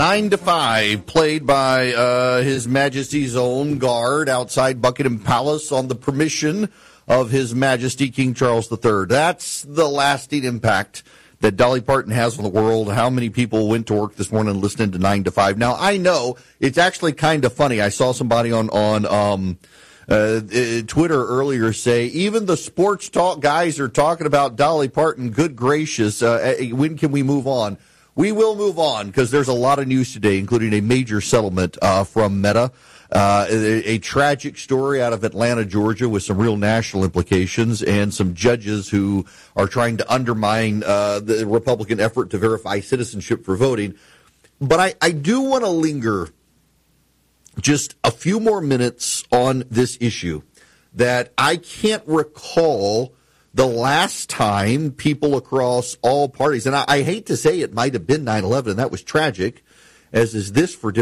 9 to 5, played by His Majesty's own guard outside Buckingham Palace on the permission of His Majesty King Charles III. That's the lasting impact that Dolly Parton has on the world. How many people went to work this morning listening to 9 to 5? Now, I know it's actually kind of funny. I saw somebody on Twitter earlier say, even the sports talk guys are talking about Dolly Parton. Good gracious, when can we move on? We will move on because there's a lot of news today, including a major settlement from Meta, a tragic story out of Atlanta, Georgia, with some real national implications, and some judges who are trying to undermine the Republican effort to verify citizenship for voting. But I do want to linger just a few more minutes on this issue, that I can't recall the last time people across all parties, and I hate to say it might have been 9/11, and that was tragic, as is this for different